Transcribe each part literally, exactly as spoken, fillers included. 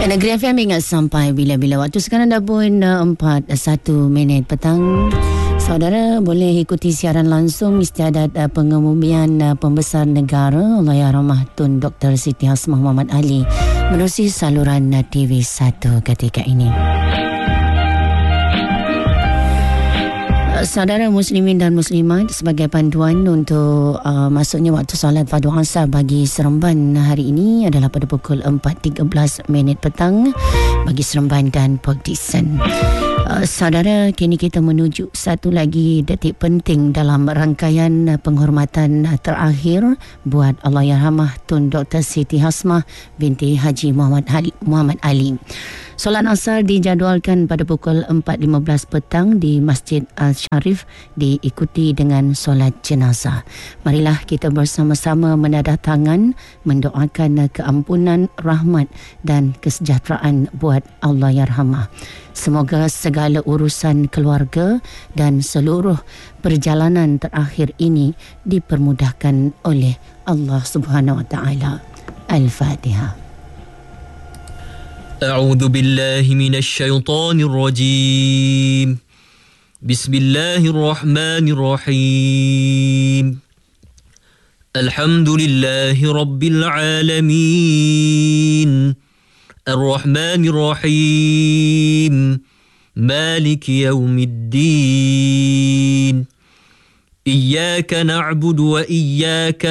Negeri F M ingat sampai bila-bila waktu. Sekarang dah pun uh, empat satu minit petang. Saudara boleh ikuti siaran langsung istiadat uh, pengumuman uh, pembesar negara Allahyarhamah Tun Doktor Siti Hasmah Muhammad Ali menerusi saluran uh, T V satu ketika ini. Saudara muslimin dan muslimat, sebagai panduan untuk uh, masuknya waktu solat fardu asar bagi Seremban hari ini adalah pada pukul empat tiga belas minit petang bagi Seremban dan Pektisan. Uh, saudara, kini kita menuju satu lagi detik penting dalam rangkaian penghormatan terakhir buat Allahyarhamah Tun Doktor Siti Hasmah binti Haji Muhammad Ali. Muhammad Ali. Solat asar dijadualkan pada pukul empat lima belas petang di Masjid Al-Sharif, diikuti dengan solat jenazah. Marilah kita bersama-sama menadah tangan mendoakan keampunan, rahmat dan kesejahteraan buat Allahyarhamah. Semoga segala urusan keluarga dan seluruh perjalanan terakhir ini dipermudahkan oleh Allah Subhanahu Wa Taala. Al-Fatihah. أعوذ بالله من الشيطان الرجيم بسم الله الرحمن الرحيم الحمد لله رب العالمين الرحمن الرحيم مالك يوم الدين إياك نعبد وإياك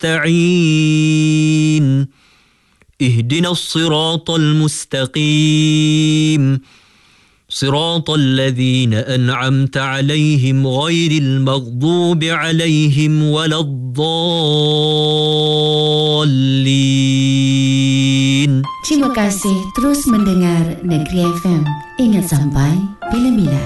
نستعين اهدنا الصراط المستقيم صراط الذين أنعمت عليهم غير المغضوب عليهم ولا الضالين. Terima kasih terus mendengar Negeri F M. Ingat sampai bila-bila.